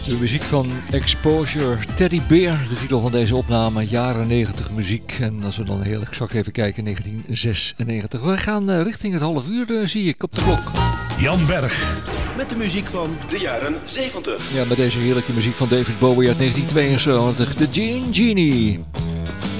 De muziek van Exposure, Teddy Bear, de titel van deze opname, jaren 90 muziek. En als we dan heel exact even kijken, 1996. We gaan richting het half uur, zie ik op de klok. Jan Berg. Met de muziek van de jaren 70. Ja, met deze heerlijke muziek van David Bowie uit 1972, de Gene Genie.